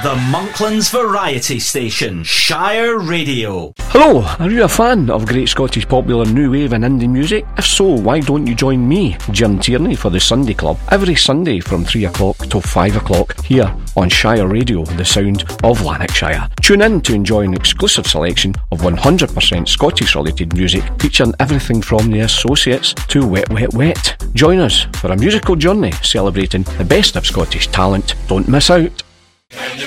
The Monklands Variety Station, Shire Radio. Hello, are you a fan of great Scottish popular new wave and indie music? If so, why don't you join me, Jim Tierney, for the Sunday Club every Sunday from 3 o'clock till 5 o'clock here on Shire Radio, the sound of Lanarkshire. Tune in to enjoy an exclusive selection of 100% Scottish related music featuring everything from The Associates to Wet Wet Wet. Join us for a musical journey celebrating the best of Scottish talent. Don't miss out.